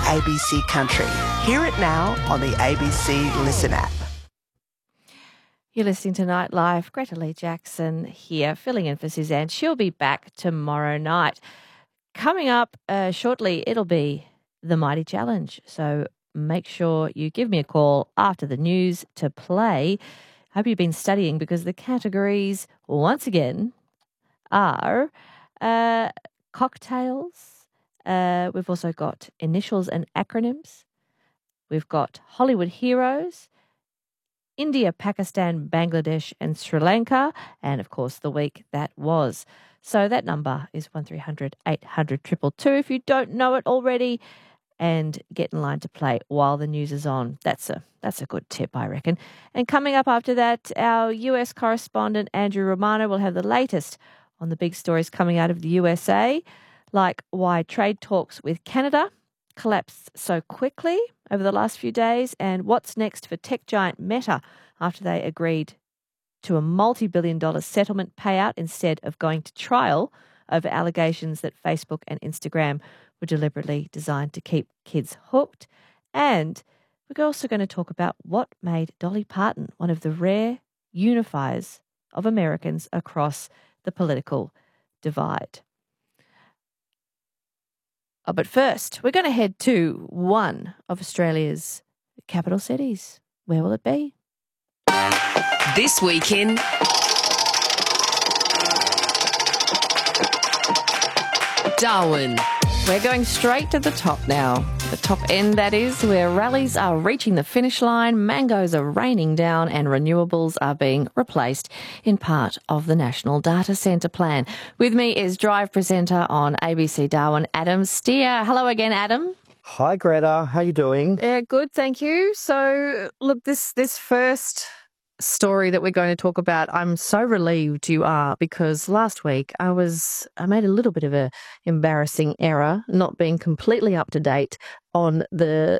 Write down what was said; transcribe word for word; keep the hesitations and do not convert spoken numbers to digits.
A B C Country. Hear it now on the A B C Listen app. You're listening to Nightlife. Greta Lee Jackson here, filling in for Suzanne. She'll be back tomorrow night. Coming up uh, shortly, it'll be the Mighty Challenge. So make sure you give me a call after the news to play. Hope you've been studying because the categories, once again, are uh, cocktails. Uh, we've also got initials and acronyms. We've got Hollywood heroes, India, Pakistan, Bangladesh and Sri Lanka, and of course the week that was. So that number is one three hundred eight hundred two two two if you don't know it already, and get in line to play while the news is on. That's a that's a good tip, I reckon. And coming up after that, our U S correspondent Andrew Romano will have the latest on the big stories coming out of the U S A, like why trade talks with Canada collapsed so quickly over the last few days, and what's next for tech giant Meta after they agreed to a multi-billion dollar settlement payout instead of going to trial over allegations that Facebook and Instagram were deliberately designed to keep kids hooked. And we're also going to talk about what made Dolly Parton one of the rare unifiers of Americans across the political divide. Oh, but first, we're going to head to one of Australia's capital cities. Where will it be? This weekend, Darwin. We're going straight to the top now. The top end, that is, where rallies are reaching the finish line, mangoes are raining down and renewables are being replaced in part of the National Data Centre Plan. With me is Drive presenter on A B C Darwin, Adam Steer. Hello again, Adam. Hi, Greta. How you doing? Yeah, good, thank you. So, look, this this first story that we're going to talk about, I'm so relieved you are, because last week I was I made a little bit of a embarrassing error, not being completely up to date on the